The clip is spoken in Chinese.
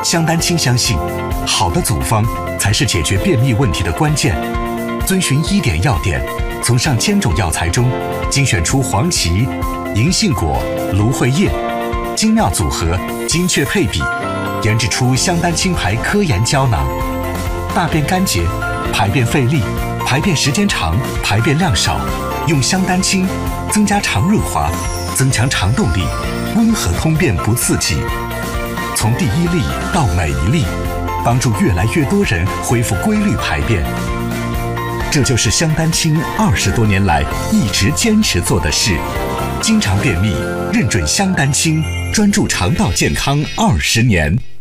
香丹青相信，好的组方才是解决便秘问题的关键。遵循1点要点，从上千种药材中精选出黄芪、银杏果、芦荟叶，精妙组合，精确配比，研制出香丹青牌科研胶囊。大便干结、排便费力、排便时间长、排便量少，用香丹青增加肠润滑，增强肠动力，温和通便不刺激。从第一粒到每一粒，帮助越来越多人恢复规律排便。这就是香丹青20多年来一直坚持做的事。经常便秘，认准香丹青，专注肠道健康20年。